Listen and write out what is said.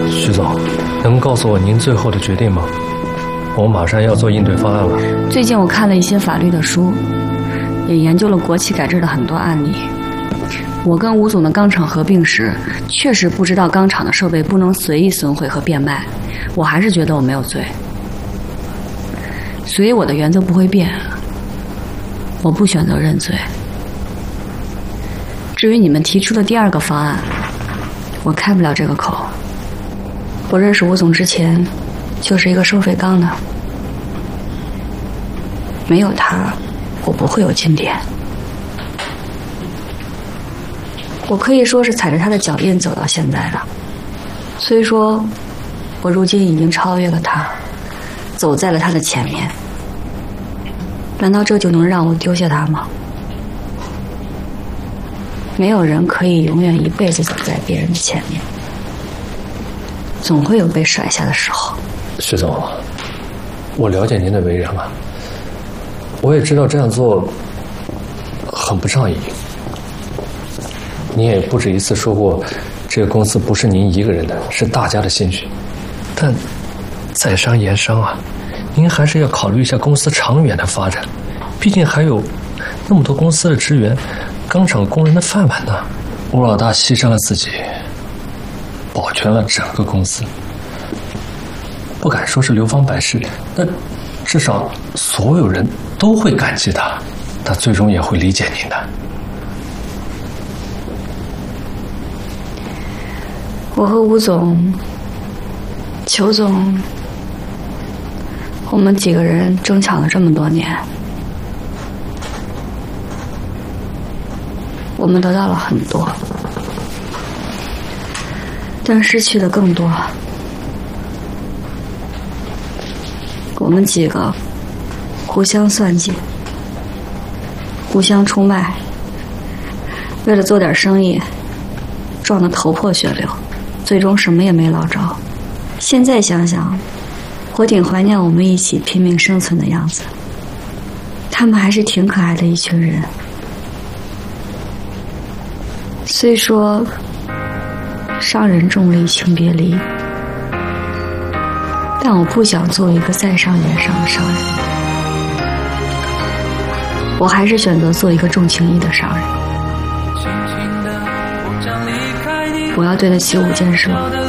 徐总，能告诉我您最后的决定吗？我马上要做应对方案了。 最近我看了一些法律的书，也研究了国企改制的很多案例。我跟吴总的钢厂合并时，确实不知道钢厂的设备不能随意损毁和变卖，我还是觉得我没有罪，所以我的原则不会变，我不选择认罪。至于你们提出的第二个方案，我开不了这个口。我认识吴总之前，就是一个收废钢的，没有他，我不会有今天。我可以说是踩着他的脚印走到现在的，虽说我如今已经超越了他，走在了他的前面，难道这就能让我丢下他吗？没有人可以永远一辈子走在别人的前面，总会有被甩下的时候。 徐总，我了解您的为人了，我也知道这样做很不仗义。你也不止一次说过，这个公司不是您一个人的，是大家的心血。但在商言商啊，您还是要考虑一下公司长远的发展，毕竟还有那么多公司的职员，钢厂工人的饭碗呢。吴老大牺牲了自己，保全了整个公司，不敢说是流芳百世，那至少所有人都会感激他，他最终也会理解您的。 我和吴总、裘总，我们几个人争抢了这么多年，我们得到了很多，但失去的更多。我们几个互相算计，互相出卖，为了做点生意，撞得头破血流，最终什么也没捞着。现在想想，我挺怀念我们一起拼命生存的样子。他们还是挺可爱的一群人。虽说伤人重利轻别离，但我不想做一个在商言商的商人，我还是选择做一个重情义的商人。我要对得起5件事。